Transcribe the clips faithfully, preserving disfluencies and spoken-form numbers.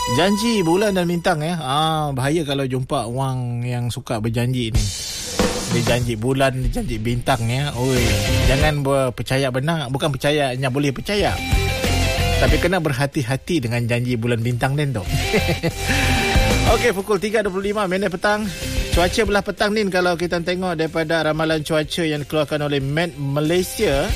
Janji bulan dan bintang ya. Ah, bahaya kalau jumpa orang yang suka berjanji ni. Dia janji bulan, dia janji bintang ya. Oi, jangan percaya benar, bukan percaya hanya boleh percaya. Tapi kena berhati-hati dengan janji bulan bintang ni tu. Okey, pukul tiga dua puluh lima minit petang. Cuaca belah petang ni kalau kita tengok daripada ramalan cuaca yang dikeluarkan oleh Met Malaysia.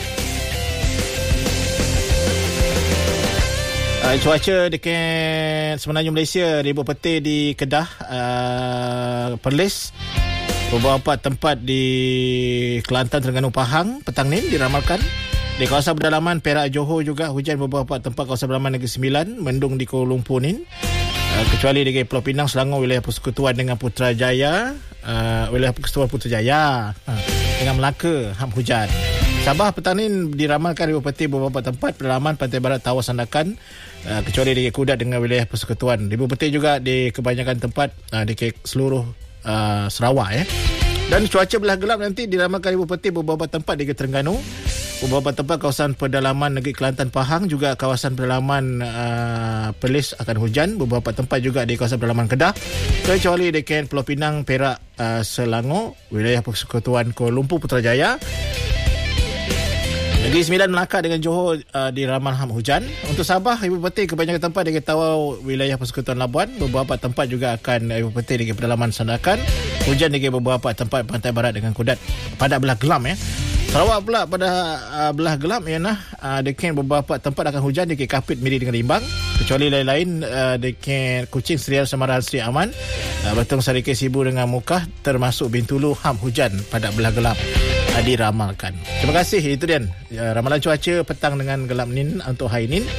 Uh, cuaca dekat Semenanjung Malaysia, Ribuan Petir di Kedah, uh, Perlis, beberapa tempat di Kelantan, Terengganu, Pahang petang ni diramalkan. Di kawasan pedalaman Perak, Johor juga hujan beberapa tempat kawasan pedalaman Negeri Sembilan, mendung di Kuala Lumpur ni. Uh, kecuali di Pulau Pinang, Selangor, wilayah persekutuan dengan Putrajaya, uh, wilayah persekutuan Putrajaya uh, dengan Melaka, ham hujan. Sabah petang ni diramalkan Ribuan Petir beberapa tempat pedalaman pantai barat Tawau Sandakan, uh, kecuali di Kudat dengan wilayah persekutuan. Ribuan Petir juga di kebanyakan tempat uh, di seluruh uh, Sarawak ya. Dan cuaca belah gelap nanti diramalkan Ribuan Petir beberapa tempat di Terengganu, beberapa tempat kawasan pedalaman Negeri Kelantan, Pahang, juga kawasan pedalaman uh, Perlis akan hujan, beberapa tempat juga di kawasan pedalaman Kedah, kecuali di Pulau Pinang, Perak, uh, Selangor, wilayah persekutuan Kuala Lumpur, Putrajaya. Negeri Sembilan, Melaka dengan Johor uh, diramal ham hujan. Untuk Sabah, Ribuan Petir kebanyakan tempat di Tawau, wilayah persekutuan Labuan, beberapa tempat juga akan Ribuan Petir di pedalaman Sandakan, hujan di beberapa tempat pantai barat dengan Kudat pada belah gelam ya. Sarawak pula pada uh, belah gelap ya nah, uh, dekat beberapa tempat akan hujan di Kapit, Miri dengan Limbang, kecuali lain-lain uh, dekat Kuching, Serial, Semaran, Seri Aman, uh, Betong, Sarikih, Sibu dengan Mukah, termasuk Bintulu ham hujan pada belah gelap uh, diramalkan. Terima kasih, itu dia uh, ramalan cuaca petang dengan gelap ni untuk hari ni.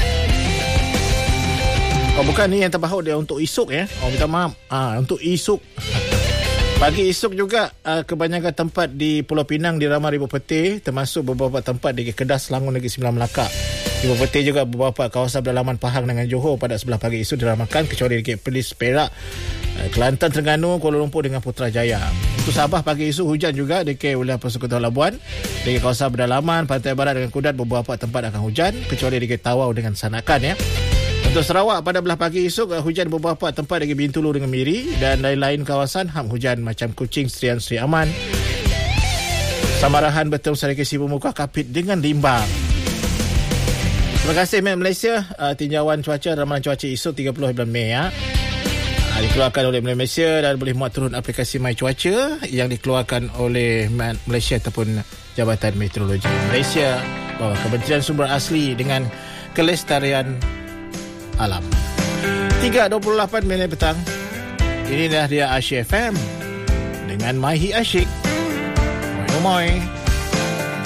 Oh, bukan ni yang terbahaut dia untuk esok ya. Oh, minta maaf. Ah, untuk esok. Pagi esok juga uh, kebanyakan tempat di Pulau Pinang diramal Ribuan Petir, termasuk beberapa tempat di Kedah, Selangor, Negeri Sembilan, Melaka. Ribuan Petir juga beberapa kawasan pedalaman Pahang dengan Johor pada sebelah pagi esok diramalkan, kecuali di Perlis, Perak, uh, Kelantan, Terengganu, Kuala Lumpur dengan Putrajaya. Untuk Sabah pagi esok hujan juga di wilayah persekutuan Labuan, di kawasan pedalaman pantai barat dengan Kudat beberapa tempat akan hujan, kecuali di Tawau dengan Sandakan ya. Untuk Sarawak pada belah pagi esok hujan beberapa tempat di Bintulu dengan Miri, dan lain-lain kawasan ham hujan macam Kuching, Serian, Seri Aman, Samarahan, Betong, Sarikih, Sibu, Mukah, Kapit dengan Limbang. Terima kasih Met Malaysia. Uh, tinjauan cuaca ramalan cuaca esok tiga puluh bulan Mei ya. Uh, dikeluarkan oleh Met Malaysia dan boleh muat turun aplikasi My Cuaca yang dikeluarkan oleh Met Malaysia ataupun Jabatan Meteorologi Malaysia, bawah Kementerian Sumber Asli dengan Kelestarian Alam. tiga dua puluh lapan minit petang. Ini dah dia Asyik F M dengan Maihi Asyik. Moi moi.